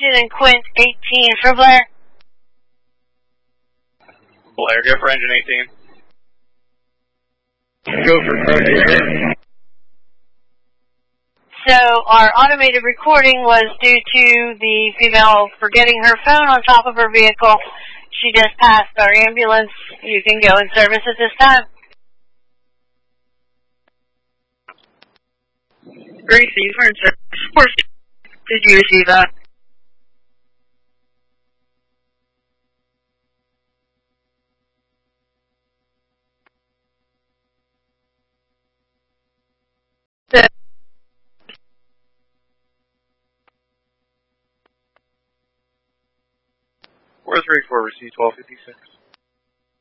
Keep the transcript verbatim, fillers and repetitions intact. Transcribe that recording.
Agent and Quint eighteen for Blair. Blair, go for engine eighteen. Go for engine eighteen. So our automated recording was due to the female forgetting her phone on top of her vehicle. She just passed our ambulance. You can go in service at this time. Gracie, you're in service. Did you receive that? four three four, receive twelve fifty-six.